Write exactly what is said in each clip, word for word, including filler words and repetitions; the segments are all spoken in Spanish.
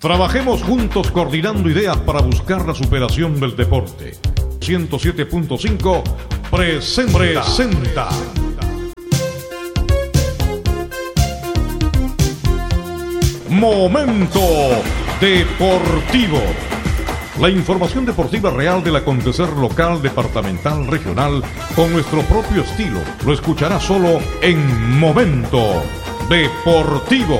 Trabajemos juntos coordinando ideas para buscar la superación del deporte. ciento siete punto cinco presenta. presenta. Momento Deportivo. La información deportiva real del acontecer local, departamental, regional, con nuestro propio estilo. Lo escuchará solo en Momento Deportivo.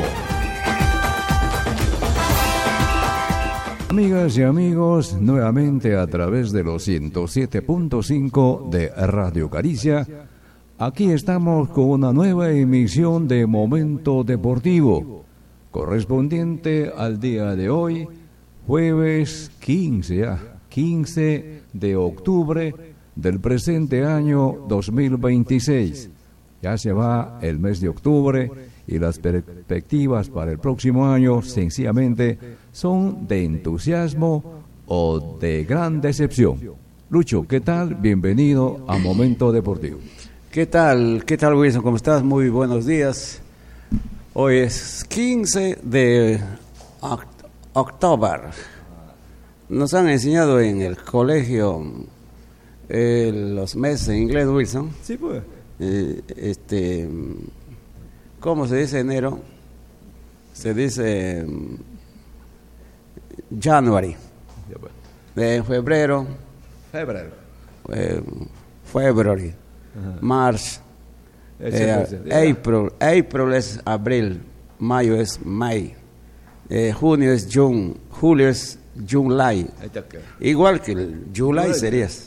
Amigas y amigos, nuevamente a través de los ciento siete punto cinco de Radio Caricia, aquí estamos con una nueva emisión de Momento Deportivo, correspondiente al día de hoy, jueves quince, ya, quince de octubre del presente año dos mil veintiséis. Ya se va el mes de octubre y las perspectivas para el próximo año sencillamente son de entusiasmo o de gran decepción. Lucho, ¿qué tal? Bienvenido a Momento Deportivo. ¿Qué tal? ¿Qué tal, Wilson? ¿Cómo estás? Muy buenos días. Hoy es quince de octubre. Nos han enseñado en el colegio eh, los meses en inglés, Wilson. Sí, pues. Eh, este, ¿cómo se dice enero? Se dice um, January. De febrero. Febrero. Eh, February. Uh-huh. March. Eh, April. April es abril. Mayo es May. Eh, junio es June. Julio es July. Igual que el July serías.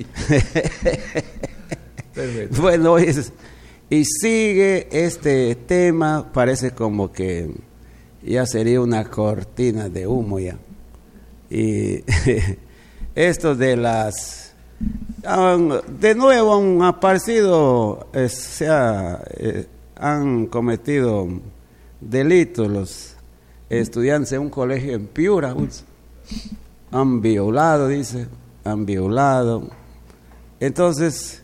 Bueno, es, y sigue este tema, parece como que ya sería una cortina de humo ya. Y esto de las... Um, de nuevo han aparecido, eh, se ha, eh, han cometido delitos los estudiantes en un colegio en Piura. Han violado, dice, han violado. Entonces...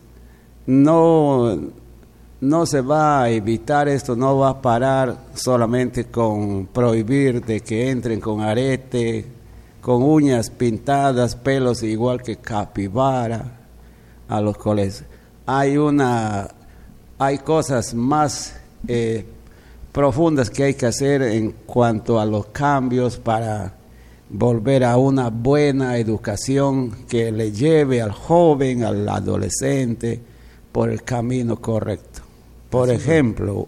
No, no se va a evitar esto, no va a parar solamente con prohibir de que entren con arete, con uñas pintadas, pelos igual que capibara a los colegios. Hay una, hay cosas más eh, profundas que hay que hacer en cuanto a los cambios para volver a una buena educación que le lleve al joven, al adolescente, por el camino correcto. Por Así ejemplo,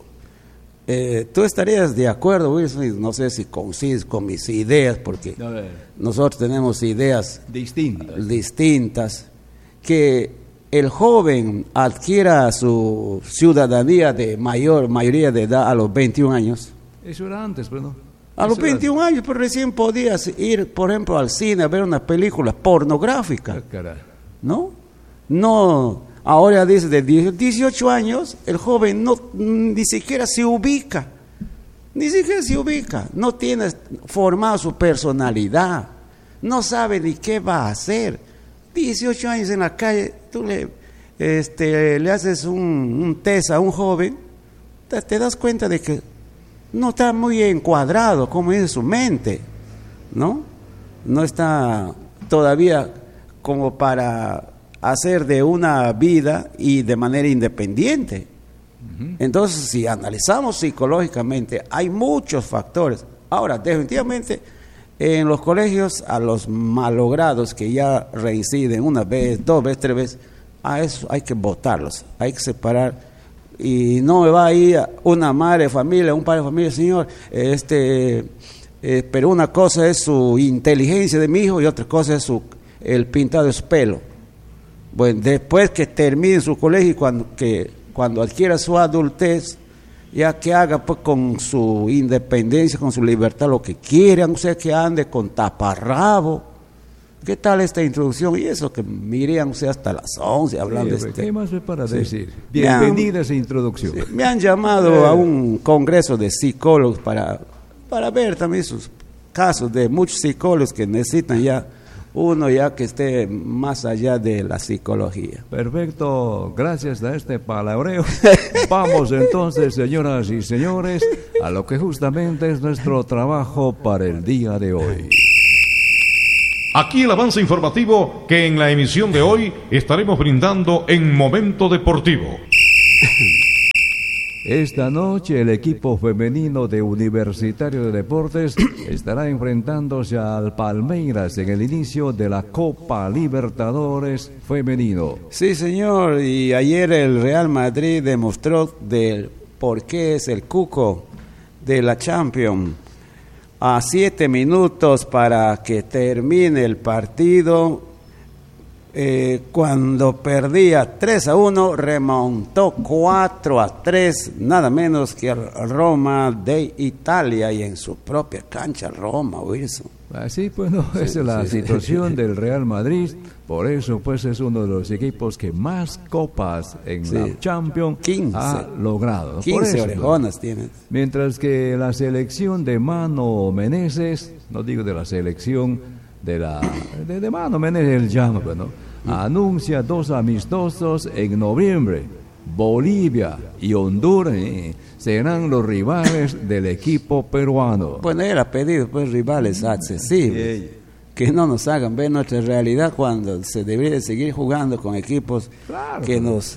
eh, tú estarías de acuerdo, Wilson, no sé si coincides con mis ideas, porque no, nosotros tenemos ideas distintas. distintas, que el joven adquiera su ciudadanía de mayor mayoría de edad a los veintiún años. Eso era antes, pero no. A los veintiún años, pero recién podías ir, por ejemplo, al cine a ver una película pornográfica. Ah, ¿no? No... Ahora dice de dieciocho años, el joven no ni siquiera se ubica, ni siquiera se ubica, no tiene formada su personalidad, no sabe ni qué va a hacer. dieciocho años en la calle, tú le, este, le haces un, un test a un joven, te, te das cuenta de que no está muy encuadrado, como es su mente, ¿no? No está todavía como para... hacer de una vida y de manera independiente. Uh-huh. Entonces, si analizamos psicológicamente, hay muchos factores. Ahora, definitivamente, en los colegios, a los malogrados que ya reinciden una vez, dos veces, tres veces, a eso hay que botarlos, hay que separar. Y no me va a ir una madre de familia, un padre de familia, señor, este, eh, pero una cosa es su inteligencia de mi hijo y otra cosa es su, el pintado de su pelo. Bueno, después que termine su colegio y cuando, que, cuando adquiera su adultez, ya que haga pues con su independencia, con su libertad, lo que quiera, no sé, que ande con taparrabo. ¿Qué tal esta introducción? Y eso que miren, o sea, hasta las once hablando sí, de este. ¿Qué más es para sí. decir? Bienvenida a esa introducción. Sí, me han llamado eh. a un congreso de psicólogos para, para ver también sus casos de muchos psicólogos que necesitan ya uno ya que esté más allá de la psicología. Perfecto, gracias a este palabreo. Vamos entonces, señoras y señores, a lo que justamente es nuestro trabajo para el día de hoy. Aquí el avance informativo que en la emisión de hoy estaremos brindando en Momento Deportivo. Esta noche el equipo femenino de Universitario de Deportes estará enfrentándose al Palmeiras en el inicio de la Copa Libertadores femenino. Sí, señor, y ayer el Real Madrid demostró del por qué es el cuco de la Champions. A siete minutos para que termine el partido, Eh, cuando perdía tres a uno, remontó cuatro a tres, nada menos que el Roma de Italia, y en su propia cancha Roma, Wilson. Así pues, no, Sí, esa es la sí, situación sí. del Real Madrid, por eso pues es uno de los equipos que más copas en Sí. la Champions quince. ha logrado. Por quince eso, orejonas tiene. mientras que la selección de Mano Meneses, no digo de la selección de la de, de Mano Meneses, el llama, pues, ¿no? Anuncia dos amistosos en noviembre. Bolivia y Honduras eh, serán los rivales del equipo peruano. Bueno, era pedido pues rivales accesibles, Sí. que no nos hagan ver nuestra realidad cuando se debería seguir jugando con equipos Claro, que pero- nos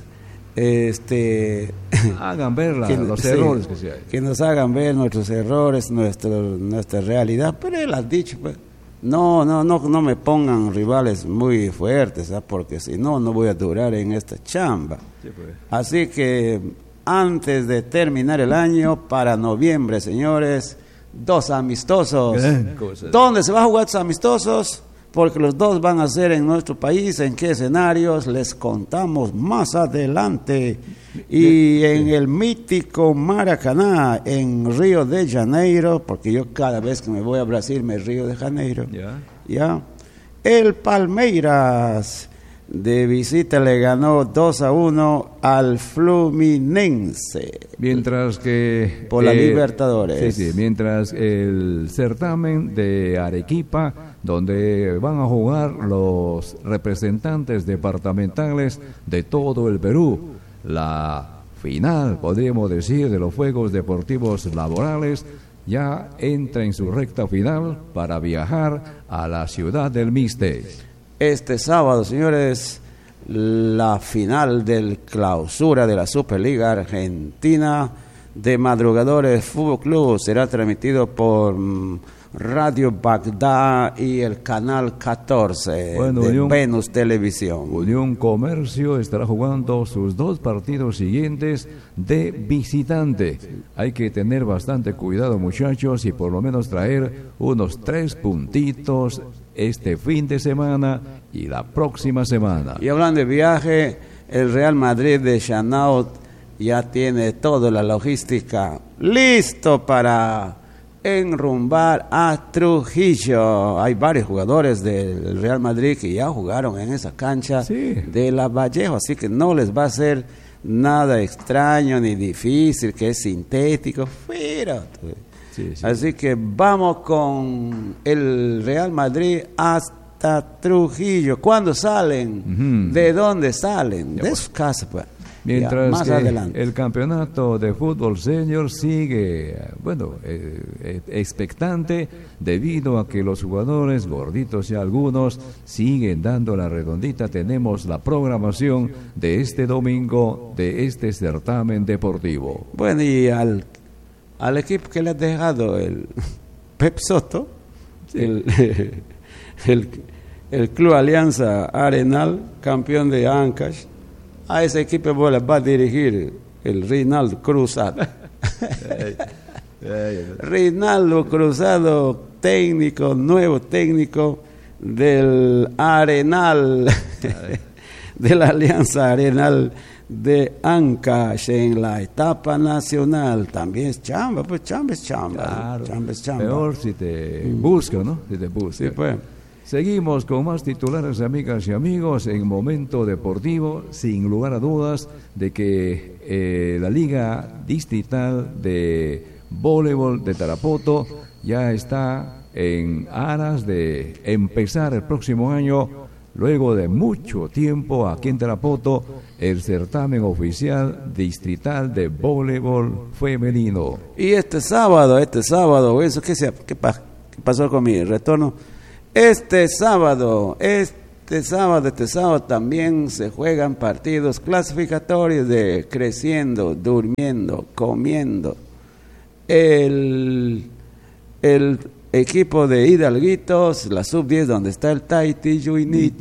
este Hagan ver la- que- los sí, errores que se hay. que nos hagan ver nuestros errores, nuestro, nuestra realidad. Pero él ha dicho, pues, no, no, no, no me pongan rivales muy fuertes, ¿sabes? Porque si no, no voy a durar en esta chamba. Sí, pues. Así que antes de terminar el año, para noviembre, señores, dos amistosos. Gran cosa. ¿Dónde se va a jugar estos amistosos? Porque los dos van a ser en nuestro país. ¿En qué escenarios? Les contamos más adelante. Y en el mítico Maracaná, en Río de Janeiro, porque yo cada vez que me voy a Brasil me río de Janeiro. Ya. Ya. El Palmeiras de visita le ganó dos a uno al Fluminense. Mientras que Por la Libertadores. Sí, sí, mientras el certamen de Arequipa, donde van a jugar los representantes departamentales de todo el Perú, la final, podríamos decir, de los Juegos Deportivos Laborales, ya entra en su recta final para viajar a la ciudad del Miste. Este sábado, señores, la final del clausura de la Superliga Argentina de Madrugadores Fútbol Club será transmitido por mm, Radio Bagdad y el canal catorce Bueno, de Unión- Venus Televisión. Unión Comercio estará jugando sus dos partidos siguientes de visitante. Hay que tener bastante cuidado, muchachos, y por lo menos traer unos tres puntitos este fin de semana y la próxima semana. Y hablando de viaje, el Real Madrid de Chanaut ya tiene toda la logística listo para enrumbar a Trujillo. Hay varios jugadores del Real Madrid que ya jugaron en esa cancha Sí. de la Vallejo, así que no les va a ser nada extraño ni difícil, que es sintético. Fuera. Sí, sí. Así que vamos con el Real Madrid hasta Trujillo. ¿Cuándo salen? Ujú. ¿De dónde salen? Ya, De pues. sus casas, pues. Mientras Ya, más que adelante. el campeonato de fútbol senior sigue, eh, bueno, eh, eh, expectante debido a que los jugadores, gorditos y algunos, siguen dando la redondita. Tenemos la programación de este domingo de este certamen deportivo. Bueno, y al, al equipo que le ha dejado el Pep Soto, Sí. el, el, el Club Alianza Arenal, campeón de Ancash, a ese equipo bueno, va a dirigir el Reinaldo Cruzado. Reinaldo Cruzado, técnico, nuevo técnico del Arenal, de la Alianza Arenal de Ancash en la etapa nacional. También es chamba, pues chamba es chamba. Claro, Chamba es chamba. peor si te busca, ¿no? Si te busca. Sí, pues. Seguimos con más titulares, amigas y amigos, en Momento Deportivo, sin lugar a dudas de que eh, la Liga Distrital de Voleibol de Tarapoto ya está en aras de empezar el próximo año, luego de mucho tiempo aquí en Tarapoto, el certamen oficial distrital de voleibol femenino. Y este sábado, este sábado, eso ¿qué, se, qué, pa, qué pasó con mi retorno? Este sábado, este sábado, este sábado también se juegan partidos clasificatorios de creciendo, durmiendo, comiendo. El, el equipo de Hidalguitos, la sub diez, donde está el Taiti Yuinito,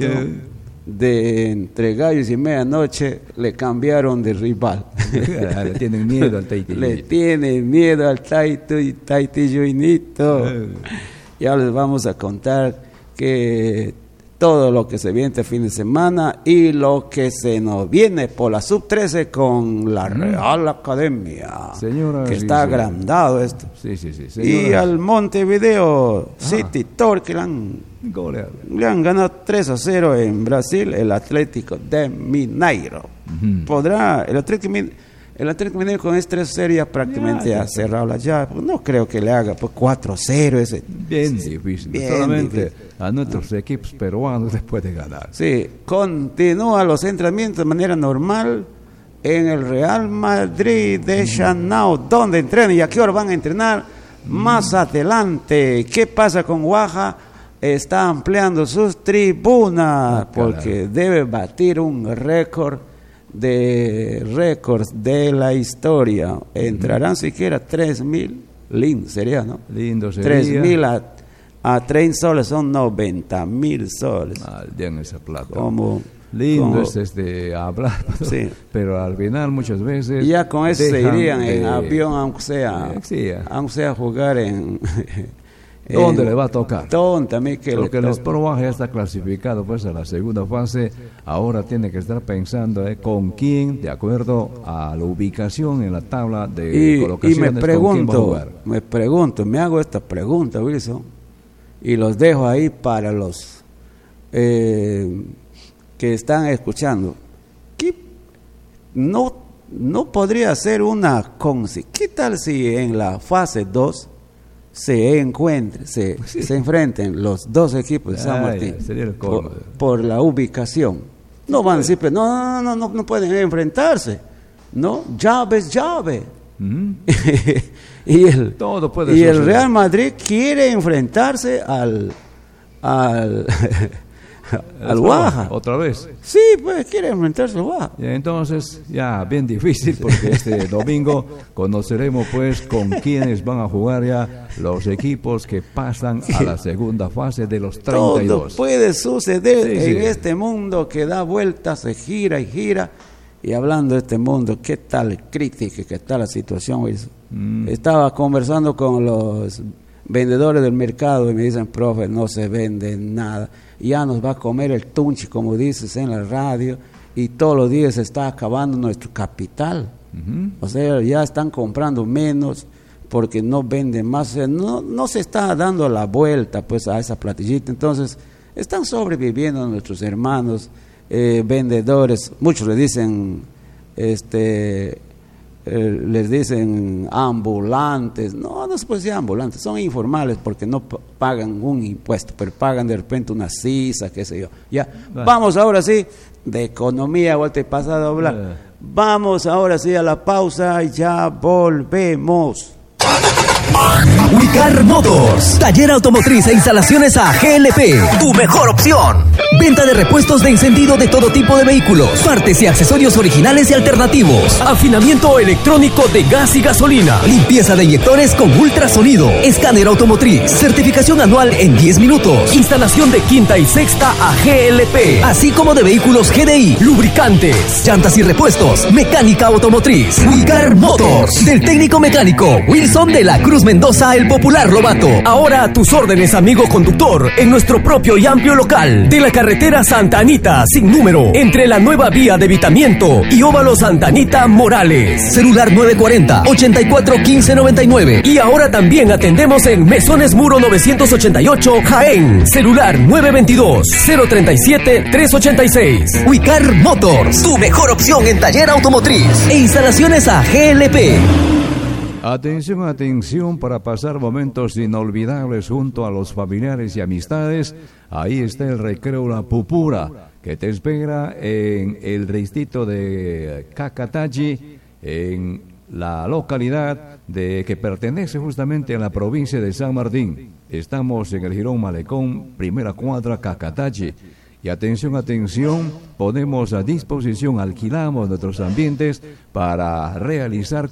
de entre gallos y medianoche, le cambiaron de rival. Le tienen miedo al Taiti. Le tienen miedo al Taiti, Taiti Yuinito. Ya les vamos a contar que todo lo que se viene este fin de semana y lo que se nos viene por la sub trece con la Real Academia. Señora, que sí, está sí. agrandado esto. Sí, sí, sí. Y al Montevideo City Torque le han, le han ganado tres a cero en Brasil el Atlético de Mineiro. Uh-huh. Podrá el Atlético Mineiro. El Atlético Mineiro con este tres a cero ya prácticamente ya, ha cerrado la llave. Pues no creo que le haga pues cuatro a cero ese. Bien difícil. Bien Solamente difícil. A nuestros ah. equipos peruanos les puede ganar. Sí, continúa los entrenamientos de manera normal en el Real Madrid de mm. Chanao, donde entrenan y a qué hora van a entrenar mm. más adelante. ¿Qué pasa con Guaja? Está ampliando sus tribunas ah, porque debe batir un récord de récords de la historia. Entrarán mm. siquiera tres mil, lindo sería, ¿no? Lindo sería. Tres mil a, a treinta soles son noventa mil soles. Mal bien esa plata. Como, lindo como, es este hablar, sí. Pero al final muchas veces ya con eso se irían de, en avión, aunque sea, sí, aunque sea jugar en ¿dónde le va a tocar? También que Porque le el Sport ya está clasificado pues a la segunda fase. Ahora tiene que estar pensando eh, con quién, de acuerdo a la ubicación en la tabla de y, colocaciones. Y me pregunto, me, me pregunto, me hago esta pregunta, Wilson, y los dejo ahí para los eh, que están escuchando. ¿Qué no, no podría ser una consi? ¿Qué tal si en la fase dos se encuentren, se, sí. se enfrenten los dos equipos de San Martín Ay, sería el por, por la ubicación? No van a decir, pero no, no, no, no pueden enfrentarse, ¿no? Llave es llave. Uh-huh. y el, Todo puede y el Real Madrid quiere enfrentarse al al al Guaja. ¿Otra vez? Sí, pues quiere enfrentarse al Guaja. Y entonces, ya bien difícil, porque este domingo conoceremos pues con quiénes van a jugar ya los equipos que pasan a la segunda fase de los treinta y dos. Todo puede suceder sí, en sí. este mundo que da vueltas, se gira y gira. Y hablando de este mundo, ¿qué tal crítica, qué tal la situación, Wilson? Mm. Estaba conversando con los vendedores del mercado y me dicen, profe, no se vende nada. Ya nos va a comer el tunchi, como dices en la radio, y todos los días se está acabando nuestro capital. Uh-huh. O sea, ya están comprando menos porque no venden más. O sea, no, no se está dando la vuelta pues a esa platillita. Entonces, están sobreviviendo nuestros hermanos eh, vendedores. Muchos le dicen, este... Eh, les dicen ambulantes. No, no se puede decir ambulantes, son informales porque no p- pagan un impuesto, pero pagan de repente una sisa, qué sé yo. Ya, bueno. Vamos ahora sí, de economía, vuelta y pasada a hablar. Uh. Vamos ahora sí a la pausa, ya volvemos. Wicar Motors, taller automotriz e instalaciones a G L P, tu mejor opción. Venta de repuestos de encendido de todo tipo de vehículos, partes y accesorios originales y alternativos, afinamiento electrónico de gas y gasolina, limpieza de inyectores con ultrasonido, escáner automotriz, certificación anual en diez minutos, instalación de quinta y sexta a G L P, así como de vehículos G D I, lubricantes, llantas y repuestos, mecánica automotriz. Wicar Motors, del técnico mecánico Wilson de la Cruz Mendoza, el popular Lobato. Ahora a tus órdenes, amigo conductor, en nuestro propio y amplio local de la carretera Santa Anita, sin número, entre la nueva vía de Evitamiento y Óvalo Santa Anita Morales. Celular nueve cuatro cero, ochenta y cuatro, quince noventa y nueve. Y ahora también atendemos en Mesones Muro novecientos ochenta y ocho, Jaén. Celular nueve veintidós, cero treinta y siete, trescientos ochenta y seis. Wicar Motors, tu mejor opción en taller automotriz e instalaciones a G L P. Atención, atención, para pasar momentos inolvidables junto a los familiares y amistades. Ahí está el recreo La Pupura, que te espera en el distrito de Cacatachi, en la localidad de que pertenece justamente a la provincia de San Martín. Estamos en el Jirón Malecón, primera cuadra, Cacatachi. Y atención, atención, ponemos a disposición, alquilamos nuestros ambientes para realizar